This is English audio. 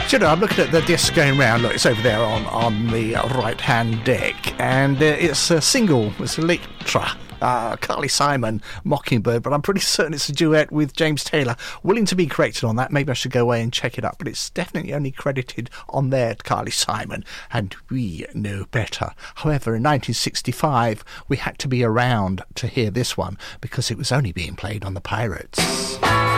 Do you know, I'm looking at the disc going round. Look, it's over there on the right-hand deck, and it's a single. It's Electra. Carly Simon, Mockingbird, but I'm pretty certain it's a duet with James Taylor. Willing to be corrected on that. Maybe I should go away and check it up, but it's definitely only credited on there to Carly Simon, and we know better. However, in 1965, we had to be around to hear this one because it was only being played on the Pirates.